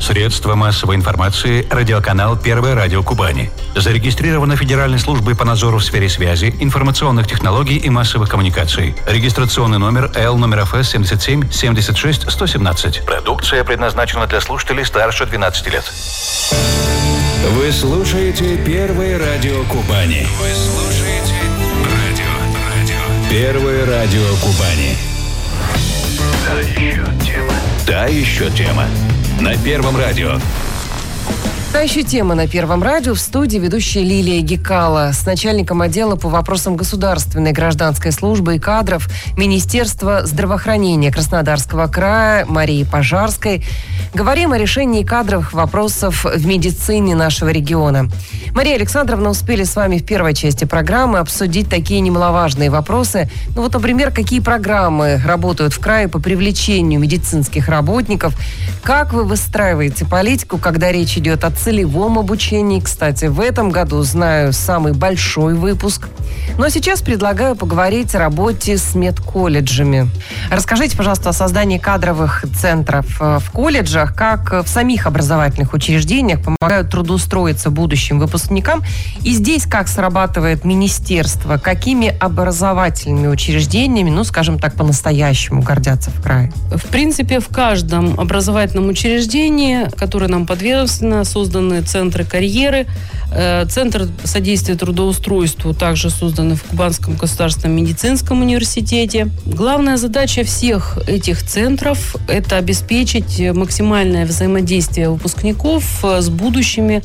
Средства массовой информации, радиоканал «Первое радио Кубани». Зарегистрировано Федеральной службой по надзору в сфере связи, информационных технологий и массовых коммуникаций. Регистрационный номер L-ФС 77 76 117. Продукция предназначена для слушателей старше 12 лет. Вы слушаете Первое радио Кубани. Вы слушаете радио. Первое радио Кубани. Та еще тема. На Первом радио. Та еще тема на Первом радио. В студии ведущая Лилия Гекала с начальником отдела по вопросам государственной гражданской службы и кадров Министерства здравоохранения Краснодарского края Марией Пожарской. Говорим о решении кадровых вопросов в медицине нашего региона. Мария Александровна, успели с вами в первой части программы обсудить такие немаловажные вопросы. Ну вот, например, какие программы работают в крае по привлечению медицинских работников? Как вы выстраиваете политику, когда речь идет о целевом обучении? Кстати, в этом году, знаю, самый большой выпуск. Ну а сейчас предлагаю поговорить о работе с медколледжами. Расскажите, пожалуйста, о создании кадровых центров в колледжах, как в самих образовательных учреждениях помогают трудоустроиться будущим выпускникам. И здесь как срабатывает министерство, какими образовательными учреждениями, ну, скажем так, по-настоящему гордятся в крае? В принципе, в каждом образовательном учреждении, которое нам подведомственно, созданы центры карьеры. Центр содействия трудоустройству также создан в Кубанском государственном медицинском университете. Главная задача всех этих центров – это обеспечить максимальное взаимодействие выпускников с будущими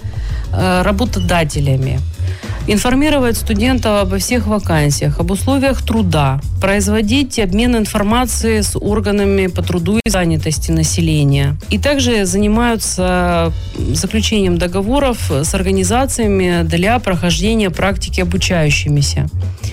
работодателями. Информировать студентов обо всех вакансиях, об условиях труда, производить обмен информацией с органами по труду и занятости населения. И также занимаются заключением договоров с организациями для прохождения практики обучающимися.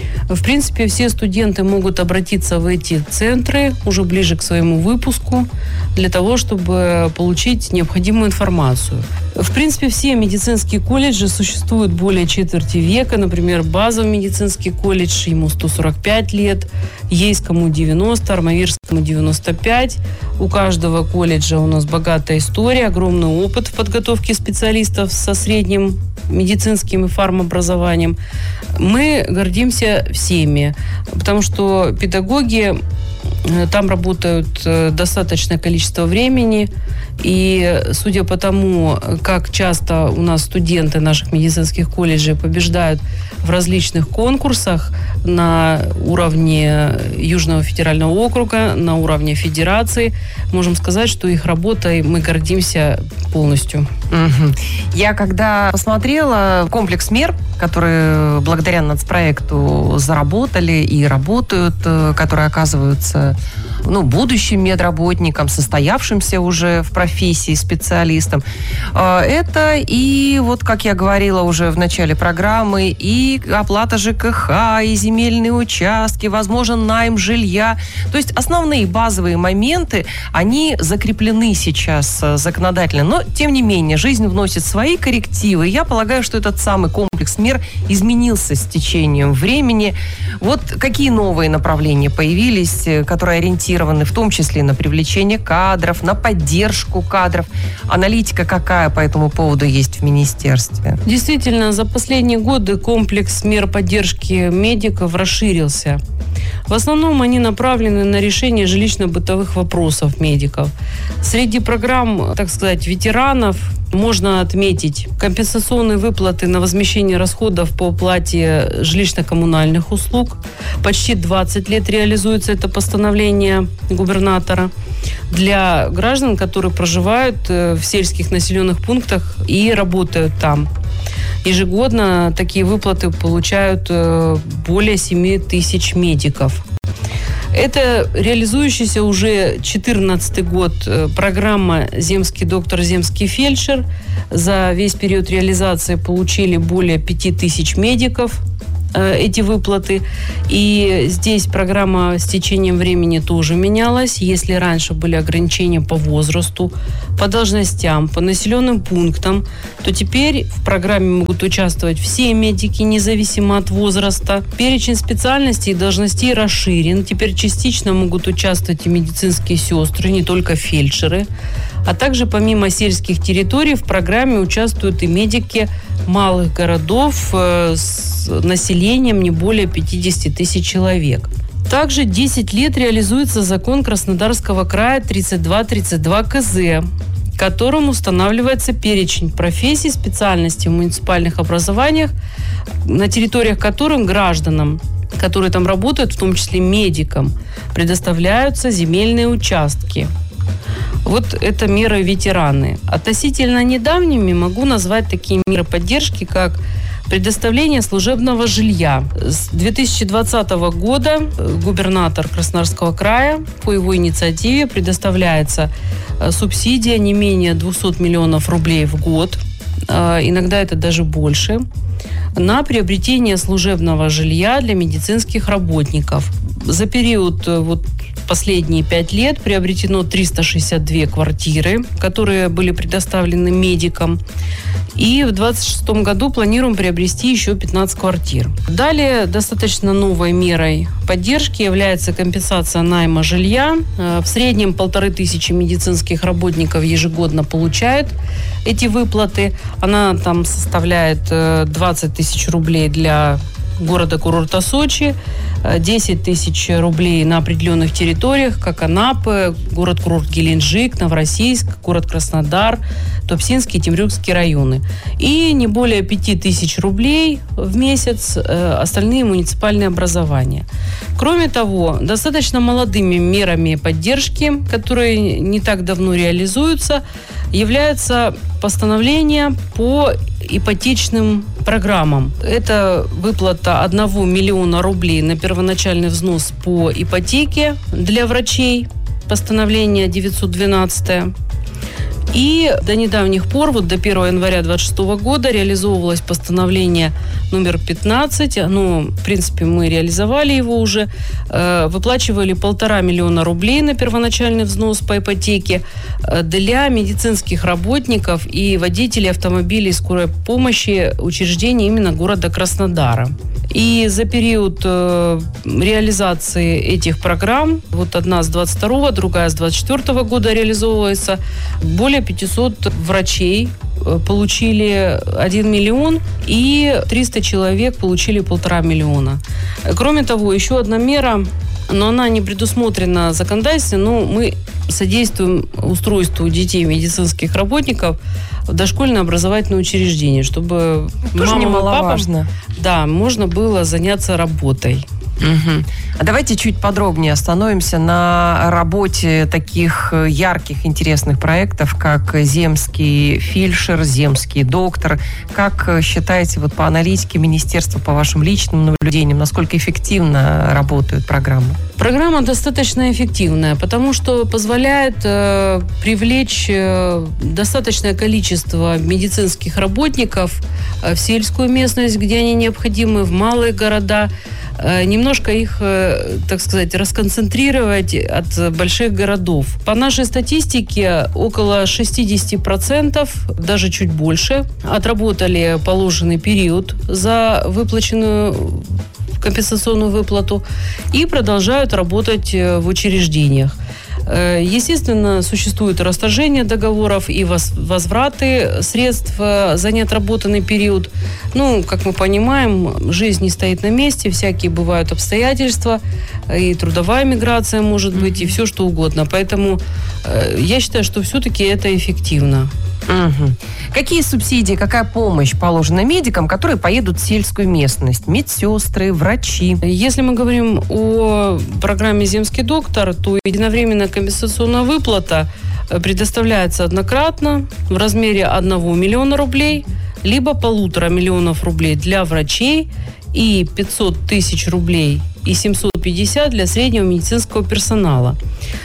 В принципе, все студенты могут обратиться в эти центры уже ближе к своему выпуску для того, чтобы получить необходимую информацию. В принципе, все медицинские колледжи существуют более четверти века. Например, базовый медицинский колледж, ему 145 лет, Ейскому 90, Армавирскому 95. У каждого колледжа у нас богатая история, огромный опыт в подготовке специалистов со средним медицинским и фармобразованием. Мы гордимся всеми, потому что педагоги там работают достаточное количество времени, и судя по тому, как часто у нас студенты наших медицинских колледжей побеждают в различных конкурсах на уровне Южного федерального округа, на уровне федерации, можем сказать, что их работой мы гордимся полностью. Угу. Я когда посмотрела комплекс мер, которые благодаря нацпроекту заработали и работают, которые оказываются будущим медработникам, состоявшимся уже в профессии специалистам. Это и, как я говорила уже в начале программы, и оплата ЖКХ, и земельные участки, возможен найм жилья. То есть основные базовые моменты, они закреплены сейчас законодательно. Но, тем не менее, жизнь вносит свои коррективы. Я полагаю, что этот самый комплекс мер изменился с течением времени. Вот какие новые направления появились, которые ориентированы в том числе на привлечение кадров, на поддержку кадров. Аналитика какая по этому поводу есть в министерстве? Действительно, за последние годы комплекс мер поддержки медиков расширился. В основном они направлены на решение жилищно-бытовых вопросов медиков. Среди программ, так сказать, ветеранов можно отметить компенсационные выплаты на возмещение расходов по оплате жилищно-коммунальных услуг. Почти 20 лет реализуется это постановление губернатора для граждан, которые проживают в сельских населенных пунктах и работают там. Ежегодно такие выплаты получают более 7 тысяч медиков. Это реализующаяся уже 14-й год программа «Земский доктор, земский фельдшер». За весь период реализации получили более 5 тысяч медиков эти выплаты. И здесь программа с течением времени тоже менялась. Если раньше были ограничения по возрасту, по должностям, по населенным пунктам, то теперь в программе могут участвовать все медики, независимо от возраста. Перечень специальностей и должностей расширен. Теперь частично могут участвовать и медицинские сестры, не только фельдшеры. А также помимо сельских территорий в программе участвуют и медики малых городов с населением не более 50 тысяч человек. Также 10 лет реализуется закон Краснодарского края 3232 КЗ, которым устанавливается перечень профессий, специальностей в муниципальных образованиях, на территориях которых гражданам, которые там работают, в том числе медикам, предоставляются земельные участки. Вот это меры ветераны. Относительно недавними могу назвать такие меры поддержки, как предоставление служебного жилья. С 2020 года губернатор Краснодарского края по его инициативе предоставляется субсидия не менее 200 миллионов рублей в год, иногда это даже больше, на приобретение служебного жилья для медицинских работников. За период последние 5 лет приобретено 362 квартиры, которые были предоставлены медикам. И в 2026 году планируем приобрести еще 15 квартир. Далее достаточно новой мерой поддержки является компенсация найма жилья. В среднем 1500 медицинских работников ежегодно получают эти выплаты. Она там составляет 20 тысяч рублей для города-курорта Сочи, 10 тысяч рублей на определенных территориях, как Анапы, город-курорт Геленджик, Новороссийск, город Краснодар, Туапсинский и Темрюкский районы. И не более 5 тысяч рублей в месяц остальные муниципальные образования. Кроме того, достаточно молодыми мерами поддержки, которые не так давно реализуются, является постановление по ипотечным программам. Это выплата 1 миллиона рублей на первоначальный взнос по ипотеке для врачей, постановление 912. И до недавних пор, до 1 января 2026 года реализовывалось постановление номер 15. В принципе, мы реализовали его уже. Выплачивали 1,5 миллиона рублей на первоначальный взнос по ипотеке для медицинских работников и водителей автомобилей скорой помощи учреждений именно города Краснодара. И за период реализации этих программ, одна с 22-го, другая с 24-го года реализовывается, более 500 врачей получили 1 миллион, и 300 человек получили 1,5 миллиона. Кроме того, еще одна мера, но она не предусмотрена в законодательстве, но мы содействуем устройству детей медицинских работников в дошкольное образовательное учреждение, чтобы тоже немаловажно. Можно было заняться работой. Угу. А давайте чуть подробнее остановимся на работе таких ярких, интересных проектов, как земский фельдшер, земский доктор. Как считаете, по аналитике министерства, по вашим личным наблюдениям, насколько эффективно работают программы? Программа достаточно эффективная, потому что позволяет привлечь достаточное количество медицинских работников в сельскую местность, где они необходимы, в малые города, немножко их, так сказать, расконцентрировать от больших городов. По нашей статистике, около 60%, даже чуть больше, отработали положенный период за выплаченную компенсационную выплату и продолжают работать в учреждениях. Естественно, существует расторжение договоров и возвраты средств за неотработанный период. Как мы понимаем, жизнь не стоит на месте, всякие бывают обстоятельства, и трудовая миграция может быть, и все что угодно. Поэтому я считаю, что все-таки это эффективно. Угу. Какие субсидии, какая помощь положена медикам, которые поедут в сельскую местность? Медсестры, врачи? Если мы говорим о программе «Земский доктор», то единовременная компенсационная выплата предоставляется однократно в размере 1 миллиона рублей, либо 1,5 миллиона рублей для врачей и 500 тысяч рублей и 750 для среднего медицинского персонала.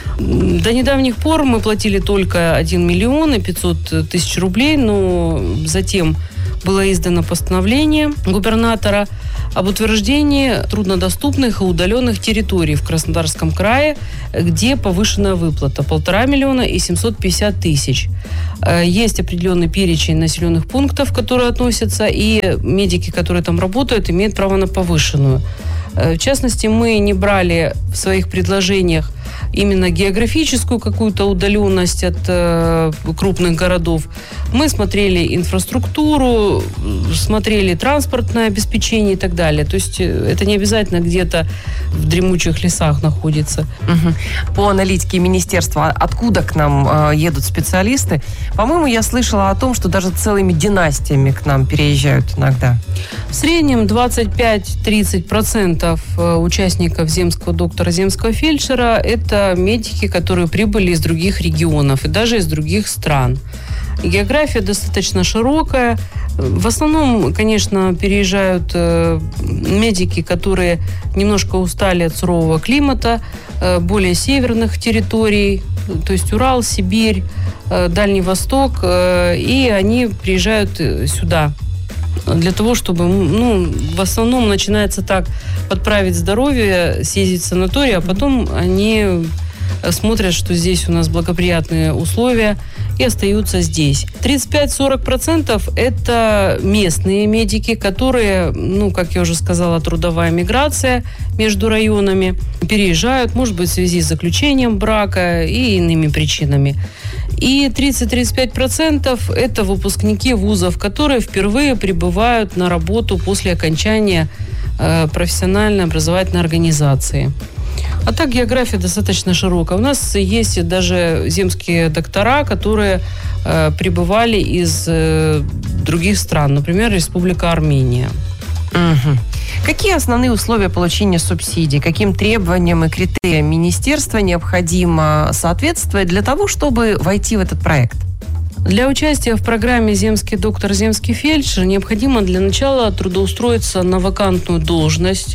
До недавних пор мы платили только 1 миллион и 500 тысяч рублей, но затем было издано постановление губернатора об утверждении труднодоступных и удаленных территорий в Краснодарском крае, где повышенная выплата 1,5 миллиона и 750 тысяч. Есть определенный перечень населенных пунктов, которые относятся, и медики, которые там работают, имеют право на повышенную. В частности, мы не брали в своих предложениях именно географическую какую-то удаленность от крупных городов. Мы смотрели инфраструктуру, смотрели транспортное обеспечение и так далее. То есть это не обязательно где-то в дремучих лесах находится. По аналитике министерства, откуда к нам едут специалисты, по-моему, я слышала о том, что даже целыми династиями к нам переезжают иногда. В среднем 25-30% участников земского доктора, земского фельдшера – это медики, которые прибыли из других регионов и даже из других стран. География достаточно широкая. В основном, конечно, переезжают медики, которые немножко устали от сурового климата, более северных территорий, то есть Урал, Сибирь, Дальний Восток, и они приезжают сюда для того, чтобы, в основном начинается так, подправить здоровье, съездить в санаторий, а потом они смотрят, что здесь у нас благоприятные условия, и остаются здесь. 35-40% это местные медики, которые, как я уже сказала, трудовая миграция между районами, переезжают, может быть, в связи с заключением брака и иными причинами. И 30-35% это выпускники вузов, которые впервые прибывают на работу после окончания профессиональной образовательной организации. А так география достаточно широкая. У нас есть даже земские доктора, которые прибывали из других стран, например, Республика Армения. Угу. Какие основные условия получения субсидий? Каким требованиям и критериям министерства необходимо соответствовать для того, чтобы войти в этот проект? Для участия в программе «Земский доктор, земский фельдшер» необходимо для начала трудоустроиться на вакантную должность,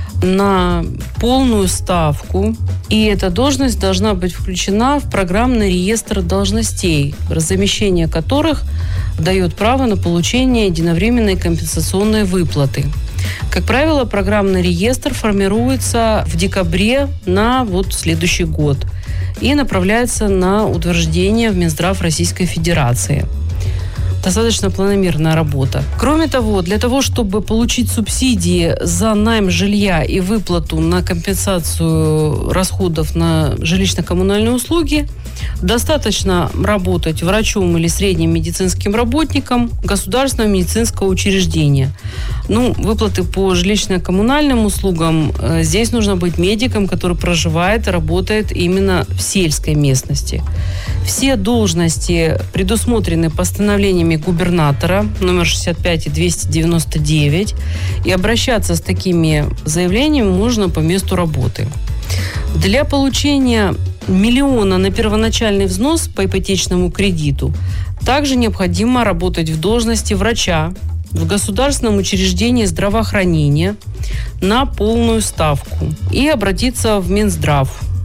на полную ставку. И эта должность должна быть включена в программный реестр должностей, размещение которых дает право на получение единовременной компенсационной выплаты. Как правило, программный реестр формируется в декабре на следующий год и направляется на утверждение в Минздрав Российской Федерации. Достаточно планомерная работа. Кроме того, для того, чтобы получить субсидии за найм жилья и выплату на компенсацию расходов на жилищно-коммунальные услуги, достаточно работать врачом или средним медицинским работником государственного медицинского учреждения. Выплаты по жилищно-коммунальным услугам здесь нужно быть медиком, который проживает и работает именно в сельской местности. Все должности предусмотрены постановлениями губернатора номер 65 и 299, и обращаться с такими заявлениями можно по месту работы. Для получения 1 миллиона на первоначальный взнос по ипотечному кредиту также необходимо работать в должности врача в государственном учреждении здравоохранения на полную ставку и обратиться в Минздрав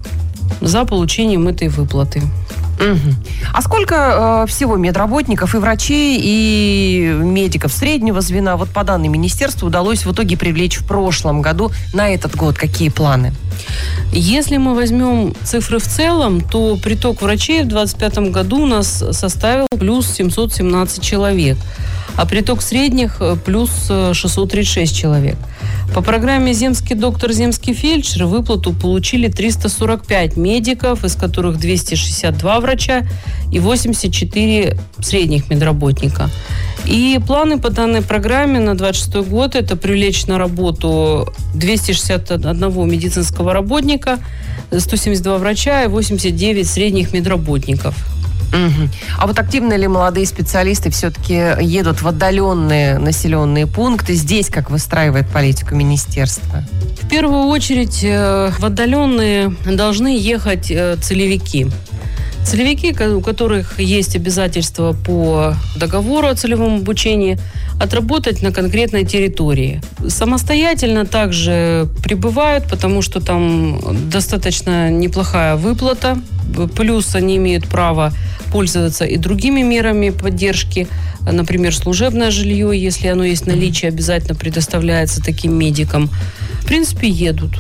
за получением этой выплаты. Угу. А сколько всего медработников и врачей, и медиков среднего звена, по данным министерства, удалось в итоге привлечь в прошлом году на этот год? Какие планы? Если мы возьмем цифры в целом, то приток врачей в 2025 году у нас составил плюс 717 человек, а приток средних плюс 636 человек. По программе «Земский доктор, земский фельдшер» выплату получили 345 медиков, из которых 262 врача и 84 средних медработника. И планы по данной программе на 2026 год – это привлечь на работу 261 медицинского работника, 172 врача и 89 средних медработников. Угу. А активно ли молодые специалисты все-таки едут в отдаленные населенные пункты? Здесь как выстраивает политику министерства? В первую очередь в отдаленные должны ехать целевики. Целевики, у которых есть обязательства по договору о целевом обучении, отработать на конкретной территории. Самостоятельно также прибывают, потому что там достаточно неплохая выплата. Плюс они имеют право пользоваться и другими мерами поддержки. Например, служебное жилье, если оно есть в наличии, обязательно предоставляется таким медикам. В принципе, едут.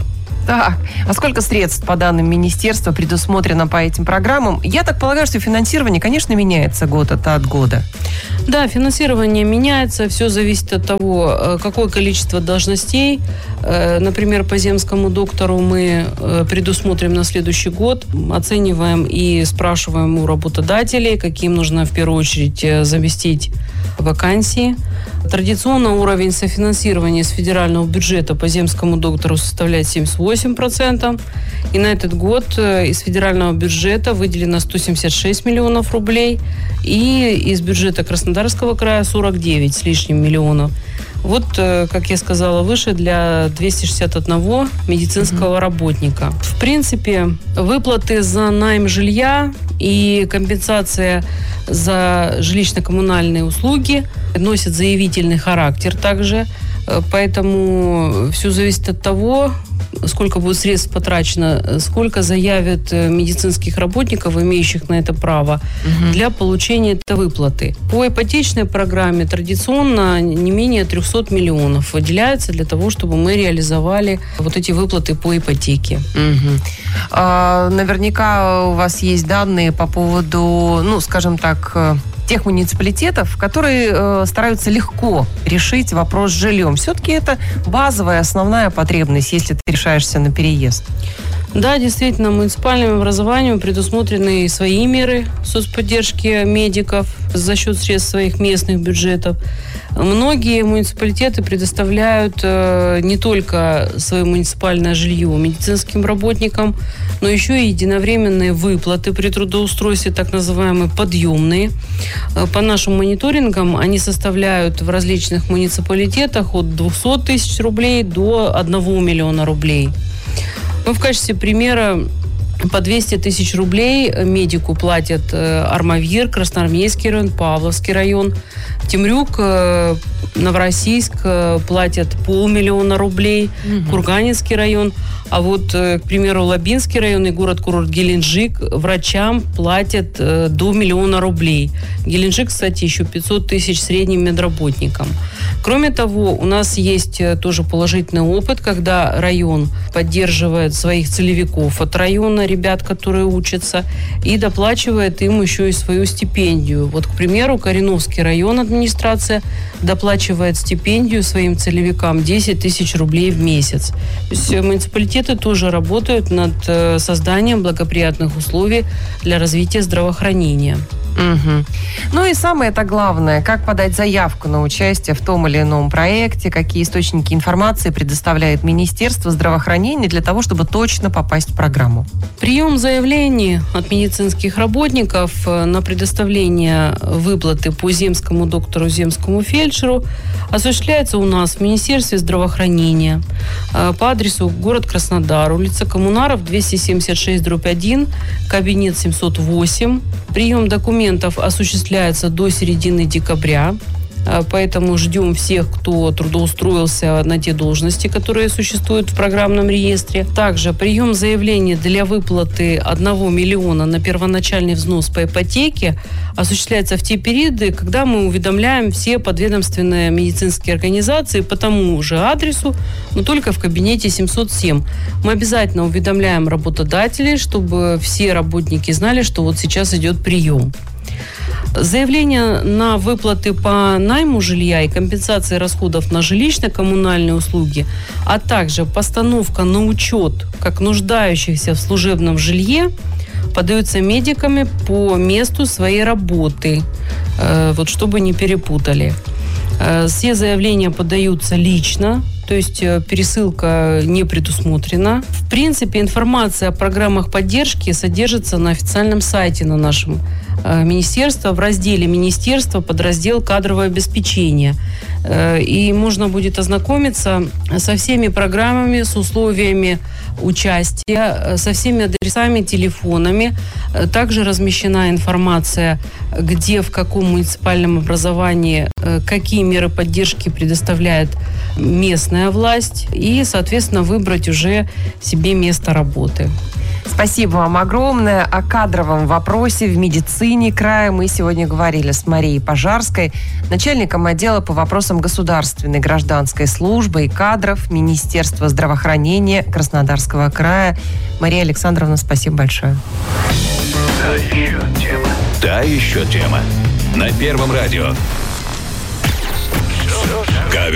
Так, а сколько средств, по данным министерства, предусмотрено по этим программам? Я так полагаю, что финансирование, конечно, меняется год от года. Да, финансирование меняется, все зависит от того, какое количество должностей. Например, по земскому доктору мы предусмотрим на следующий год, оцениваем и спрашиваем у работодателей, каким нужно в первую очередь заместить вакансии. Традиционно уровень софинансирования из федерального бюджета по земскому доктору составляет 78%. И на этот год из федерального бюджета выделено 176 миллионов рублей. И из бюджета Краснодарского края 49 с лишним миллионов. Вот, как я сказала выше, для 261 медицинского работника. В принципе, выплаты за найм жилья и компенсация за жилищно-коммунальные услуги носят заявительный характер также. Поэтому все зависит от того, сколько будет средств потрачено, сколько заявят медицинских работников, имеющих на это право, для получения этой выплаты. По ипотечной программе традиционно не менее 300 миллионов выделяется для того, чтобы мы реализовали вот эти выплаты по ипотеке. Наверняка у вас есть данные по поводу, скажем так, тех муниципалитетов, которые стараются легко решить вопрос с жильем. Все-таки это базовая, основная потребность, если ты решаешься на переезд. Да, действительно, муниципальным образованием предусмотрены свои меры соцподдержки медиков за счет средств своих местных бюджетов. Многие муниципалитеты предоставляют не только свое муниципальное жилье медицинским работникам, но еще и единовременные выплаты при трудоустройстве, так называемые подъемные. По нашим мониторингам они составляют в различных муниципалитетах от 200 тысяч рублей до 1 миллиона рублей. В качестве примера по 200 тысяч рублей медику платят Армавир, Красноармейский район, Павловский район, Темрюк, Новороссийск платят 500 000 рублей, Курганинский район. А вот, к примеру, Лабинский район и город-курорт Геленджик врачам платят до 1 миллиона рублей. Геленджик, кстати, еще 500 тысяч средним медработникам. Кроме того, у нас есть тоже положительный опыт, когда район поддерживает своих целевиков от района, ребят, которые учатся, и доплачивает им еще и свою стипендию. Вот, к примеру, Кореновский район администрация доплачивает стипендию своим целевикам 10 тысяч рублей в месяц. То есть муниципалитеты тоже работают над созданием благоприятных условий для развития здравоохранения. Ну и самое-то главное, как подать заявку на участие в том или ином проекте, какие источники информации предоставляет Министерство здравоохранения для того, чтобы точно попасть в программу. Прием заявлений от медицинских работников на предоставление выплаты по земскому доктору, земскому фельдшеру осуществляется у нас в Министерстве здравоохранения по адресу город Краснодар, улица Коммунаров, 276/1, кабинет 708. Прием документов осуществляется до середины декабря. Поэтому ждем всех, кто трудоустроился на те должности, которые существуют в программном реестре. Также прием заявлений для выплаты 1 миллиона на первоначальный взнос по ипотеке осуществляется в те периоды, когда мы уведомляем все подведомственные медицинские организации по тому же адресу, но только в кабинете 707. Мы обязательно уведомляем работодателей, чтобы все работники знали, что вот сейчас идет прием. Заявление на выплаты по найму жилья и компенсации расходов на жилищно-коммунальные услуги, а также постановка на учет как нуждающихся в служебном жилье подаются медиками по месту своей работы, вот чтобы не перепутали. Все заявления подаются лично, то есть пересылка не предусмотрена. В принципе, информация о программах поддержки содержится на официальном сайте на нашем министерства в разделе «Министерство», подраздел «Кадровое обеспечение». И можно будет ознакомиться со всеми программами, с условиями участия, со всеми адресами, телефонами. Также размещена информация, где, в каком муниципальном образовании, какие меры поддержки предоставляет местная власть. И, соответственно, выбрать уже себе место работы. Спасибо вам огромное. О кадровом вопросе в медицине края мы сегодня говорили с Марией Пожарской, начальником отдела по вопросам государственной гражданской службы и кадров Министерства здравоохранения Краснодарского края. Мария Александровна, спасибо большое. Та еще тема. На Первом радио.